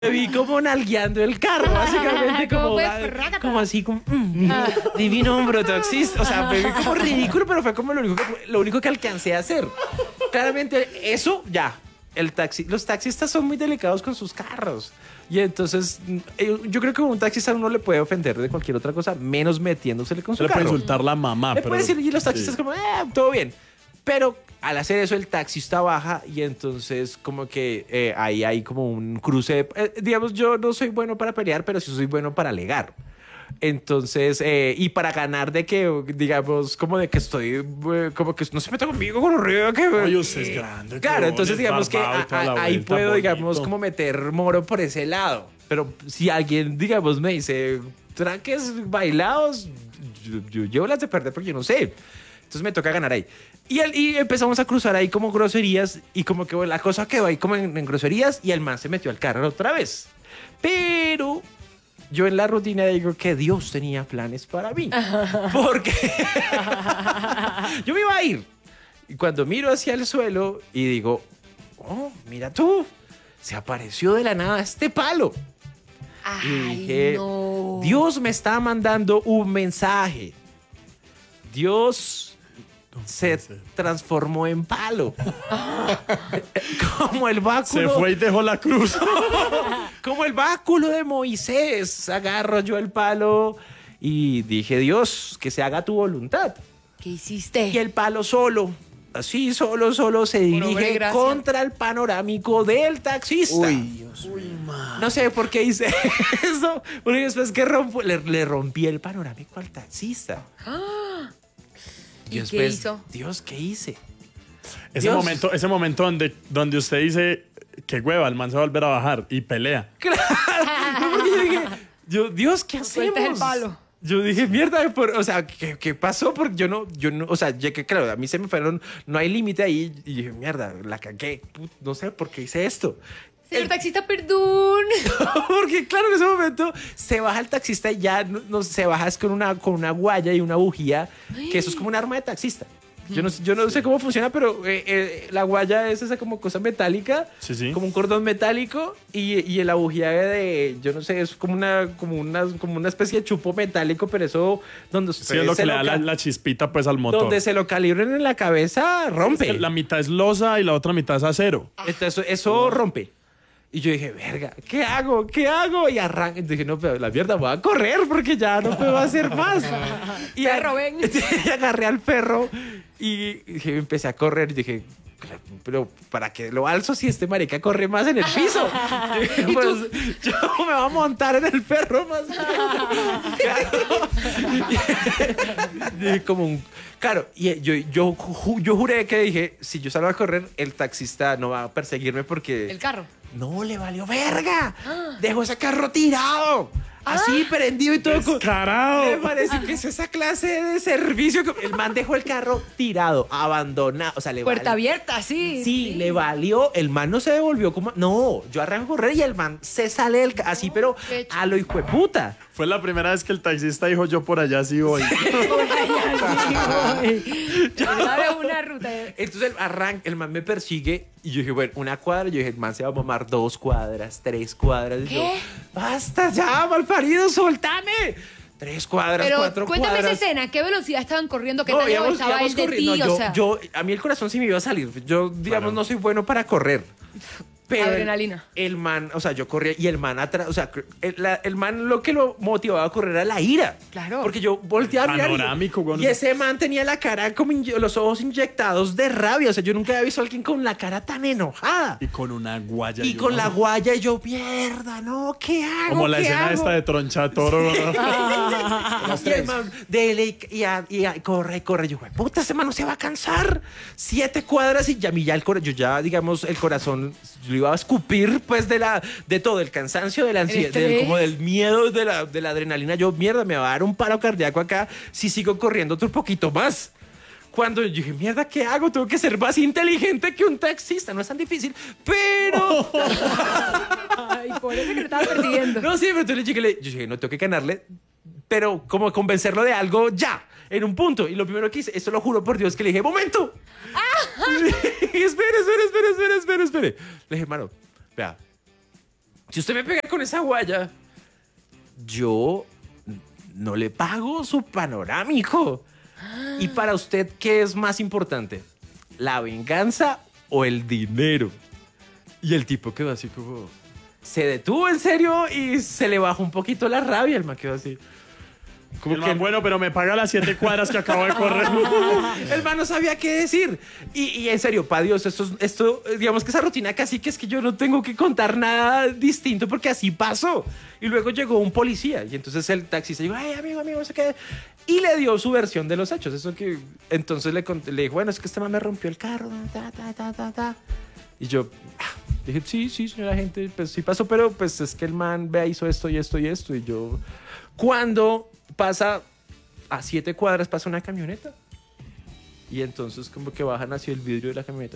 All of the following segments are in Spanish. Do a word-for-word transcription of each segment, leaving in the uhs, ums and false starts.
Me vi como nalgueando el carro, básicamente, como, como así, como, mm, divino hombro taxista. O sea, me vi como ridículo, pero fue como lo único que, lo único que alcancé a hacer. Claramente, eso ya. El taxi, los taxistas son muy delicados con sus carros. Y entonces, yo creo que un taxista uno le puede ofender de cualquier otra cosa, menos metiéndosele con su le carro. Le puede insultar la mamá. Le pero, puede decir, y los taxistas sí. como, eh, todo bien. Pero al hacer eso, el taxista baja y entonces como que eh, ahí hay como un cruce. De, eh, digamos, yo no soy bueno para pelear, pero sí soy bueno para alegar. Entonces, eh, y para ganar de que, digamos, como de que estoy, eh, como que no se meta conmigo con arriba, que... Oye, usted es grande. Claro, entonces digamos que a, a, ahí puedo, bonito. digamos, como meter moro por ese lado. Pero si alguien, digamos, me dice, tranques bailados, yo, yo llevo las de perder porque yo no sé. Entonces me toca ganar ahí. Y, el, y empezamos a cruzar ahí como groserías y como que bueno, la cosa quedó ahí como en, en groserías y el man se metió al carro otra vez. Pero yo en la rutina digo que Dios tenía planes para mí. Porque yo me iba a ir. Y cuando miro hacia el suelo y digo, oh, mira tú, se apareció de la nada este palo. Ay, y dije, no. Dios me está mandando un mensaje. Dios se transformó en palo. Como el báculo. Se fue y dejó la cruz. Como el báculo de Moisés. Agarro yo el palo y dije, Dios, que se haga tu voluntad. ¿Qué hiciste? Y el palo solo, así solo, solo se dirige contra el panorámico del taxista. Uy, Dios. Uy, man. No sé por qué hice eso, porque después que rompo, le, le rompí el panorámico al taxista. ¿Y después, qué hizo? Dios, ¿qué hice? Ese Dios. momento, ese momento donde, donde usted dice que hueva, el man se va a volver a bajar y pelea. Claro, no, porque yo dije, yo, Dios, ¿qué hacemos? Suelta el palo. Yo dije, mierda, por, o sea, ¿qué, ¿qué pasó? Porque yo no, yo no, o sea, ya que claro, a mí se me fueron, no hay límite ahí. Y dije, mierda, la cagué. Put, no sé por qué hice esto. Señor taxista, perdón. Porque claro, en ese momento se baja el taxista y ya no, no se baja es con una, con una guaya y una bujía, que eso es como un arma de taxista. Yo no, yo no sé cómo funciona, pero eh, eh, la guaya es esa como cosa metálica, Sí, sí. como un cordón metálico y, y la bujía de, yo no sé, es como una, como una, como una especie de chupo metálico, pero eso donde Sí, es lo que le da la, la chispita pues al motor. donde se lo calibren en la cabeza rompe. La mitad es losa y la otra mitad es acero. Entonces eso rompe. Y yo dije, verga, ¿qué hago? ¿Qué hago? Y arranqué. Dije, no, pero la mierda, voy a correr porque ya no puedo hacer más. Y Perro, ven. Y agarré al perro y dije, empecé a correr y dije, pero ¿para qué lo alzo si este marica corre más en el piso? Yo dije, pues, yo me voy a montar en el perro más. Dije, como un... Claro, y yo, yo, yo juré que dije, si yo salgo a correr, el taxista no va a perseguirme porque... El carro. No, le valió verga. Dejó ese carro tirado. Así, prendido y todo. Descarado. Me parece que es esa clase de servicio. Que el man dejó el carro tirado, abandonado. O sea, le Puerta valió. abierta, sí. Sí, le valió. El man no se devolvió como. No, yo arranco a correr y el man se sale del. ca- Así, pero qué a lo hijo de puta. Fue la primera vez que el taxista dijo yo por allá sí voy. Sabe una ruta. Entonces el arranca, el man me persigue y yo dije, bueno, una cuadra. Yo dije, el man se va a mamar dos cuadras, tres cuadras. Y yo, ¿Qué? basta ya, malparido, soltame. Tres cuadras, Pero cuatro cuéntame cuadras. esa escena. ¿Qué velocidad estaban corriendo? ¿Qué No, tan lejos íbamos- estaba íbamos él de corriendo. ti? No, yo, O sea, yo- a mí el corazón sí me iba a salir. Yo, digamos, Claro. no soy bueno para correr. Pero Adrenalina. El, el man, o sea, yo corría y el man atrás, o sea, el, la- el man lo que lo motivaba a correr era la ira. Claro. Porque yo volteaba a mirar y- Panorámico, güey. y ese man tenía la cara como inye- los ojos inyectados de rabia. O sea, yo nunca había visto a alguien con la cara tan enojada. Y con una guaya. Y yo, con la ¿no? guaya y yo, mierda, no, ¿qué hago? Como la ¿Qué escena hago? esta de Tronchatoro. Y el man, dele y, y, a- y a- corre y corre. Yo, güey, puta, ese man no se va a cansar. Siete cuadras y ya, a mí ya el corazón, yo ya, digamos, el corazón, yo iba a escupir, pues, de la, de todo, el cansancio, de la ansiedad, estrés. del- como del miedo, de la, de la adrenalina. Yo, mierda, me va a dar un paro cardíaco acá si sigo corriendo otro poquito más. Cuando yo dije, mierda, ¿qué hago? Tengo que ser más inteligente que un taxista. No es tan difícil, pero... Ay, por eso que lo estaba persiguiendo. No, sí, pero entonces llegué, le- yo dije, no tengo que ganarle, pero como convencerlo de algo ya, en un punto. Y lo primero que hice, esto lo juro por Dios, que le dije, ¡momento! Le dije, espere, espere, espere, espere, espere, espere. Le dije, hermano, vea, si usted me pega con esa guaya, yo no le pago su panorámico. Y para usted, ¿qué es más importante? ¿La venganza o el dinero? Y el tipo quedó así como... Se detuvo en serio y se le bajó un poquito la rabia. El man quedó así... Como El que man, bueno, pero me paga las siete cuadras que acabo de correr. el man no sabía qué decir. Y, y en serio, pa' Dios, esto, es- esto, digamos que esa rutina casi que es que yo no tengo que contar nada distinto porque así pasó. Y luego llegó un policía y entonces el taxista dijo, ay, amigo, amigo, no sé qué. Y le dio su versión de los hechos. Eso que entonces le, conté- le dijo, bueno, es que este man me rompió el carro. Ta, ta, ta, ta, ta. Y yo ah, dije, sí, sí, señora gente, pues sí pasó, pero pues es que el man vea, hizo esto y esto y esto. Y yo, cuando pasa a siete cuadras, pasa una camioneta. Y entonces como que bajan hacia el vidrio de la camioneta.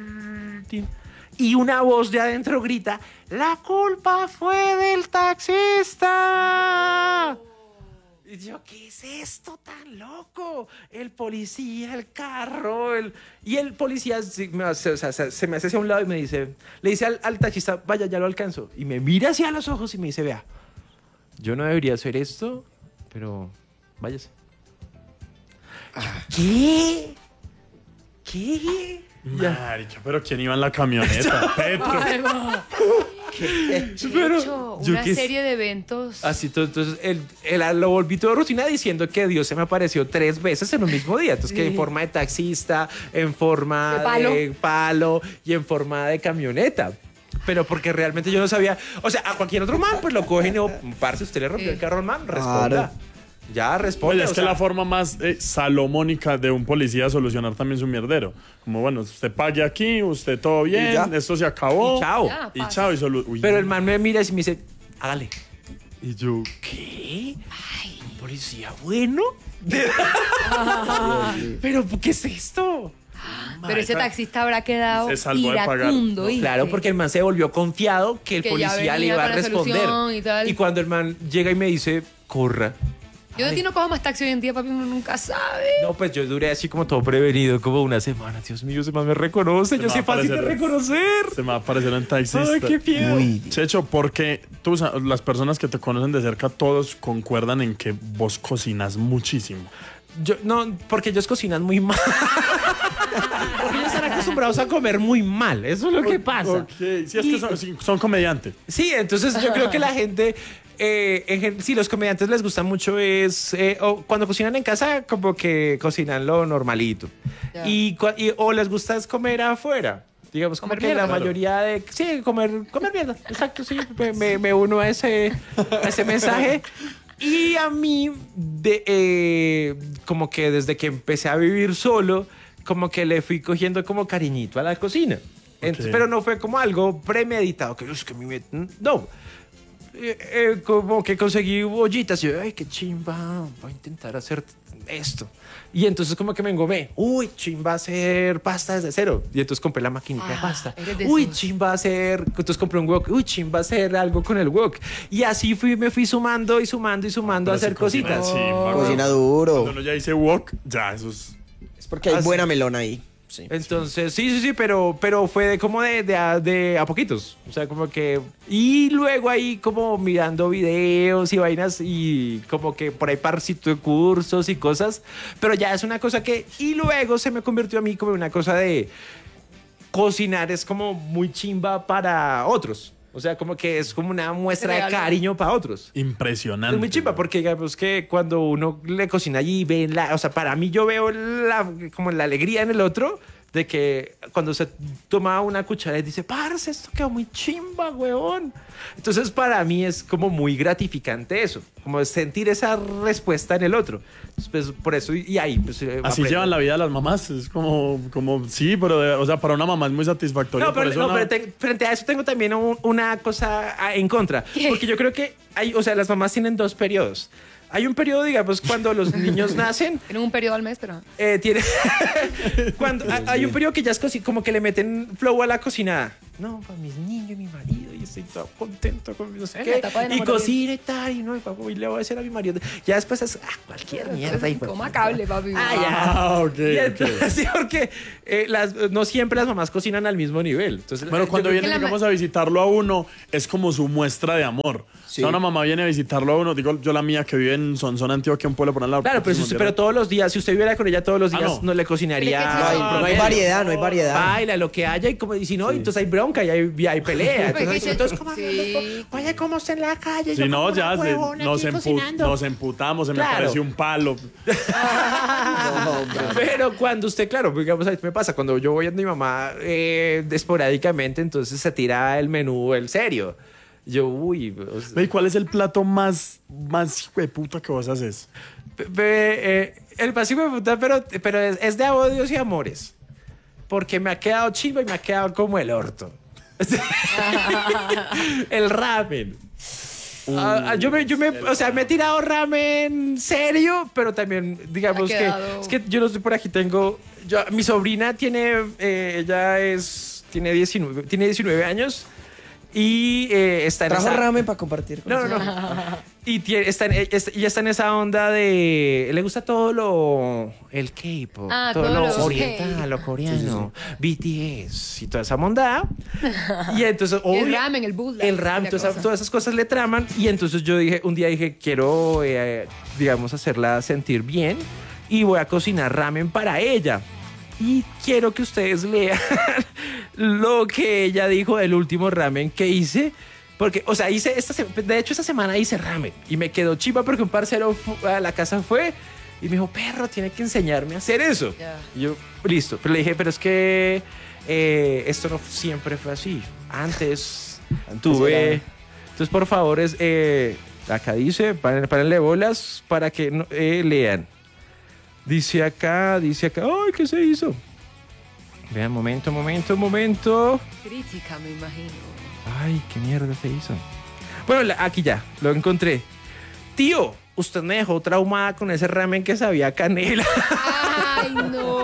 Y una voz de adentro grita, la culpa fue del taxista. Y yo, ¿qué es esto tan loco? El policía, el carro, el... Y el policía sí, me hace- o sea, se, se me hace hacia un lado y me dice, le dice al, al taxista, vaya, ya lo alcanzo. Y me mira hacia los ojos y me dice, vea, yo no debería hacer esto, pero váyase. ¿Qué? ¿Qué? Ya. Marica, pero ¿quién iba en la camioneta? Petro. De Pero, hecho, yo una qué- serie de eventos. Así, to- entonces, él, él lo volví todo rutina diciendo que Dios se me apareció tres veces en un mismo día. Entonces, que en Sí. forma de taxista, en forma De palo. de palo y en forma de camioneta. Pero porque realmente yo no sabía. O sea, a cualquier otro man, pues lo cogen y, oh, parce, usted le rompió Sí. el carro al man, responda. Claro. Ya responde. Oye, es o que sea, la forma más eh, salomónica de un policía solucionar también su mierdero. Como, bueno, usted pague aquí, usted todo bien, ya. esto se acabó. Y chao. Ya, Y pasa. chao. Y solo, uy, Pero el man me mira y me dice, hágale. Y yo, ¿qué? ¿Un policía bueno? ¿Pero qué es esto? Pero ese taxista habrá quedado Se salvó de pagar. iracundo. ¿oíste? Claro, porque el man se volvió confiado que el Que ya policía le venía iba a con la responder. solución y tal. cuando el man llega y me dice, corra. Yo de Ay, ti no cojo más taxi hoy en día, papi, uno nunca sabe. no, pues yo duré así como todo prevenido, como una semana. Dios mío, ese man me reconoce. Se Yo me soy va a fácil de parecer- reconocer. Se me va a parecer un taxista. Ay, qué fiebre. Muy Checho, porque tú, sa- las personas que te conocen de cerca, todos concuerdan en que vos cocinas muchísimo. Yo, no, porque ellos cocinan muy mal. Porque ellos están acostumbrados a comer muy mal. Eso es lo que pasa. Ok, sí, es Y- que son, sí, son comediantes. Sí, entonces yo creo que la gente, eh, en gen- sí, los comediantes les gusta mucho es, eh, o cuando cocinan en casa, como que cocinan lo normalito. Ya. Y, cua- y- o les gusta es comer afuera. Digamos, como Comer que mierda. la mayoría de... Sí, comer, comer mierda. Exacto, sí. Me, me- me uno a ese, a ese mensaje. Y a mí, de, eh, como que desde que empecé a vivir solo, como que le fui cogiendo como cariñito a la cocina. Entonces, Ok. pero no fue como algo premeditado, que es que a mí me... No. Eh, eh, como que conseguí ollitas y yo, ay, qué chimba, voy a intentar hacer esto. Y entonces como que me engomé, uy, chimba hacer pasta desde cero. Y entonces compré la maquinita de Ah, pasta. eres de Uy, esos. chimba hacer, entonces compré un wok, uy, chimba hacer algo con el wok. Y así fui, me fui sumando y sumando y sumando a Pero hacer sí cocina cositas. chimba, Cocina güey. duro. Cuando uno ya dice wok, ya, eso es... Es porque hay Así- buena melona ahí. Sí. Entonces, sí, sí, sí, pero, pero fue de como de, de, a, de a poquitos. O sea, como que... Y luego ahí como mirando videos y vainas y como que por ahí parcito de cursos y cosas. Pero ya es una cosa que... Y luego se me convirtió a mí como en una cosa de... Cocinar es como muy chimba para otros. O sea, como que es como una muestra de Regalo. cariño para otros. Impresionante. Es muy chimba porque digamos que cuando uno le cocina allí ve la, o sea, para mí yo veo la, como la alegría en el otro de que cuando se toma una cuchara y dice, parce, esto quedó muy chimba, weón. Entonces para mí es como muy gratificante eso, como sentir esa respuesta en el otro. Entonces, pues, por eso, y, y ahí, pues... eh, Así aprendo. llevan la vida las mamás. Es como, como sí, pero, de- o sea, para una mamá es muy satisfactorio. No, por pero, eso no, una- pero te- frente a eso tengo también un- una cosa ah, en contra. ¿Qué? Porque yo creo que hay, o sea, las mamás tienen dos periodos. Hay un periodo, digamos, cuando los niños nacen, Tienen un periodo al mes, pero... eh, tiene cuando hay- hay un periodo que ya es cosi- como que le meten flow a la cocinada. No, para mis niños y mi marido y feliz y todo contento con no sé Es qué. la etapa de Y enamoramiento. cocina y tal, y no, y, papi, y le voy a decir a mi marido. Ya después es, ah, cualquier mierda. Y, Coma cable, papi. Ah, ya. Ah, ok, Y ok. entonces, sí, porque eh, las, no siempre las mamás cocinan al mismo nivel. Entonces, Bueno, yo cuando creo vienen, que la digamos, a visitarlo a uno, es como su muestra de amor. Sí. O sea, una mamá viene a visitarlo a uno, digo yo la mía que vive en Sonsón, Antioquia, un pueblo por al lado. Claro, pero, si usted- pero todos los días, si usted viviera con ella todos los Ah, días, no. no. le cocinaría. Pero es que No hay, Ah, no hay variedad, no hay variedad. Baila, lo que haya, y, como, y si no, entonces hay bronca y hay, y hay pelea. Pero es Entonces, que entonces yo- ¿cómo sí. Oye, ¿cómo está en la calle? Si Yo no, como ya una se- huevona nos, aquí empu- cocinando. nos emputamos, se me Claro. apareció un palo. Pero cuando usted, claro, digamos, a mí me pasa, cuando yo voy a mi mamá eh, esporádicamente, entonces se tira el menú, el serio. Yo, uy, o sea, Ve, ¿y cuál es el plato más, más hijo de puta que vos haces? Pe- pe- eh, el pasivo de puta, pero, pero es, es de odios y amores. Porque me ha quedado chiva y me ha quedado como el orto. El ramen. Ah, ah, yo me, yo me, o sea, me he tirado ramen serio, pero también, digamos Ha que, quedado- es que yo no estoy por aquí, tengo, yo, mi sobrina tiene, eh, ella es, tiene diecinueve, tiene diecinueve años y eh, está en Trajo esa- ramen para compartir. con no, no, no. Y tiene, está, en, es- ella está en esa onda de. Le gusta todo lo. El K-pop. Ah, todo, todo lo lo oriental, K. lo coreano. B T S y toda esa monda. Y entonces. Y el obvio, ramen, el bootleg, El ramen, la todas, esas- cosa. todas esas cosas le traman. Y entonces yo dije, un día dije, quiero, eh, digamos, hacerla sentir bien. Y voy a cocinar ramen para ella. Y quiero que ustedes lean lo que ella dijo del último ramen que hice. Porque, o sea, hice esta se- de hecho, esta semana hice ramen y me quedó chiva porque un parcero fu- a la casa fue y me dijo, perro, tiene que enseñarme a hacer eso. Ya. Y yo, listo. Pero le dije, pero es que eh, esto no siempre fue así. Antes, tuve. era- Entonces, por favor, es, eh, acá dice, párenle, párenle bolas para que no- eh, lean. Dice acá, dice acá. ¡Ay, qué se hizo! Vean, momento, momento, momento. Crítica, me imagino. Ay, qué mierda se hizo. Bueno, la- aquí ya, lo encontré. Tío, usted me dejó traumada con ese ramen que sabía a canela. Ay,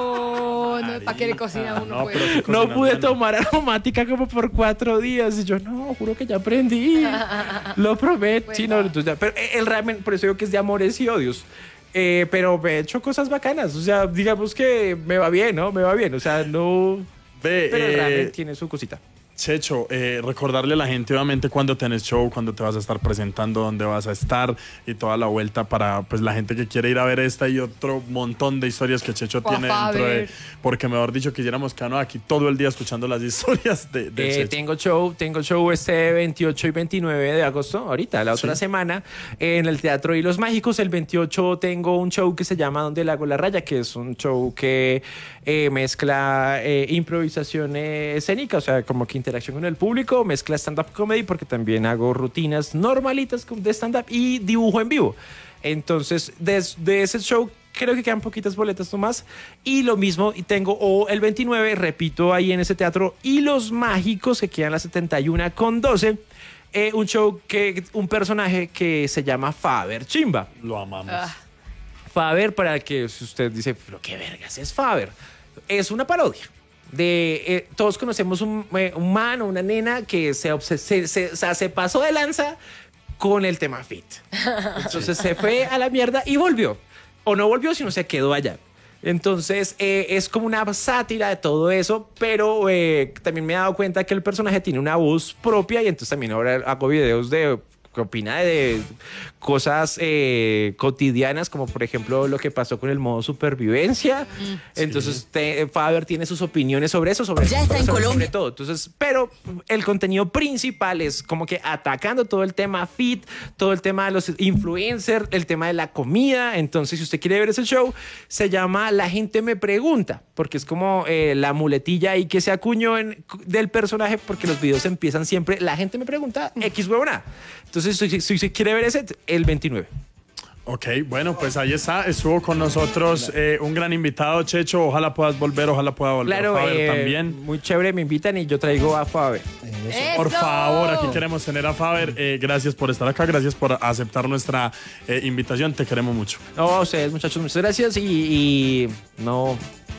no. No, ¿para qué le cocina a uno? No, pues? pero sí No cocinas pude bien. tomar aromática como por cuatro días. Y yo, no, juro que ya aprendí. Lo prometo. Sí, no, Bueno. entonces ya- pero el ramen, por eso digo que es de amores y odios. Eh, pero me he hecho cosas bacanas. O sea, digamos que me va bien, ¿no? Me va bien. O sea, no. Ve, Pero el eh, ramen tiene su cosita. Checho, eh, recordarle a la gente, obviamente, cuando tenés show, cuando te vas a estar presentando, dónde vas a estar y toda la vuelta para pues la gente que quiere ir a ver esta y otro montón de historias que Checho O a tiene dentro de. Faber. Porque mejor dicho, quisiéramos quedarnos aquí todo el día escuchando las historias de, de Eh, Checho. tengo show, tengo show este veintiocho y veintinueve de agosto, ahorita, la otra Sí. semana, en el Teatro Hilos Mágicos. El veintiocho tengo un show que se llama Donde le hago la raya, que es un show que eh, mezcla eh, improvisación eh, escénica, o sea, como que interacción con el público, mezcla stand-up comedy, porque también hago rutinas normalitas de stand-up y dibujo en vivo. Entonces, de, de ese show creo que quedan poquitas boletas nomás. Y lo mismo, y tengo o el veintinueve, repito, ahí en ese teatro, Hilos Mágicos, que quedan las setenta y una con doce. eh, un show que, un personaje que se llama Faber Chimba. Lo amamos. Ah, Faber, para el que si usted dice, pero qué vergas es Faber, es una parodia. De, eh, todos conocemos un, eh, un man o una nena que se, obses- se, se- o sea, se pasó de lanza con el tema fit. Entonces se fue a la mierda y volvió. O no volvió, sino se quedó allá. Entonces eh, es como una sátira de todo eso, pero eh, también me he dado cuenta que el personaje tiene una voz propia y entonces también ahora hago videos de que opina de cosas eh, cotidianas, como por ejemplo lo que pasó con el modo supervivencia. Entonces te- Faber tiene sus opiniones sobre eso, sobre, Ya está en sobre- Colombia. sobre todo. Entonces, pero el contenido principal es como que atacando todo el tema fit, todo el tema de los influencers, el tema de la comida. Entonces, si usted quiere ver ese show, se llama La gente me pregunta, porque es como eh, la muletilla ahí que se acuñó en- del personaje, porque los videos empiezan siempre, la gente me pregunta, X huevona. Entonces, si, si, si usted quiere ver ese, el veintinueve. Ok, bueno, pues ahí está. Estuvo con nosotros eh, un gran invitado, Checho. Ojalá puedas volver, ojalá pueda volver. Claro, Faber eh, también. muy chévere, me invitan y yo traigo a Faber. Por ¡Eso! favor, aquí queremos tener a Faber. Eh, gracias por estar acá, gracias por aceptar nuestra eh, invitación. Te queremos mucho. No, a ustedes, muchachos, muchas gracias y, y no.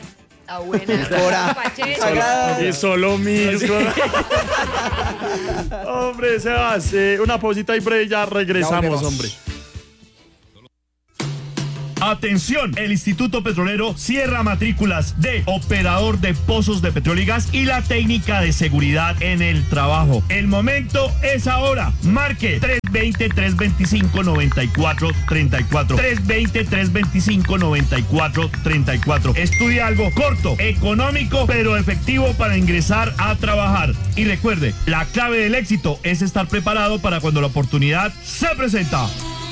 Está buena. Cora. Pachero. Sagrado. Y solo mismo. Hombre, Sebas, eh, una pausita y breve, ya regresamos, volvemos. hombre. Atención, el Instituto Petrolero cierra matrículas de operador de pozos de petróleo y gas y la técnica de seguridad en el trabajo. El momento es ahora. Marque tres veinte, tres veinticinco, noventa y cuatro treinta y cuatro. tres veinte, tres veinticinco, noventa y cuatro treinta y cuatro. Estudia algo corto, económico, pero efectivo para ingresar a trabajar. Y recuerde, la clave del éxito es estar preparado para cuando la oportunidad se presenta.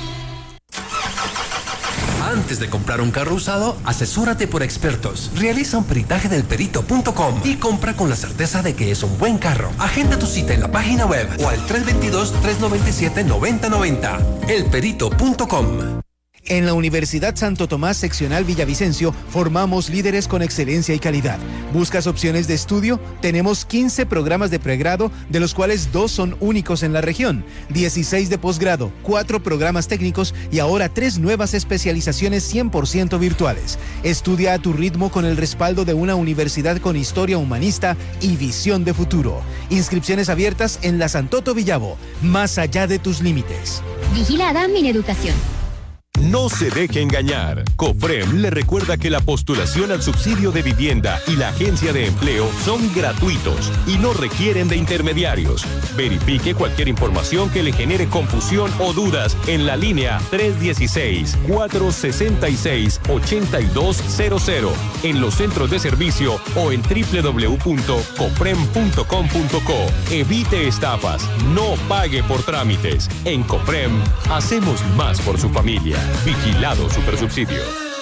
Antes de comprar un carro usado, asesórate por expertos. Realiza un peritaje del perito punto com y compra con la certeza de que es un buen carro. Agenda tu cita en la página web o al tres dos dos, tres nueve siete, nueve cero nueve cero. el perito punto com. En la Universidad Santo Tomás Seccional Villavicencio formamos líderes con excelencia y calidad. ¿Buscas opciones de estudio? Tenemos quince programas de pregrado, de los cuales dos son únicos en la región, dieciséis de posgrado, cuatro programas técnicos y ahora tres nuevas especializaciones cien por ciento virtuales. Estudia a tu ritmo con el respaldo de una universidad con historia humanista y visión de futuro. Inscripciones abiertas en la Santoto Villavo, más allá de tus límites. Vigilada Mineducación. No se deje engañar. COFREM le recuerda que la postulación al subsidio de vivienda y la agencia de empleo son gratuitos y no requieren de intermediarios. Verifique cualquier información que le genere confusión o dudas en la línea tres uno seis, cuatro seis seis, ocho dos cero cero, en los centros de servicio o en doble u doble u doble u punto cofrem punto com punto co. Evite estafas, no pague por trámites. En COFREM hacemos más por su familia. Vigilado Supersubsidio.